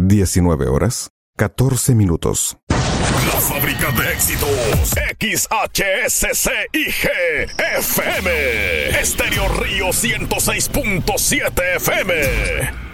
19 horas, 14 minutos. La fábrica de éxitos. XHSCIG FM. Estéreo Río 106.7 FM.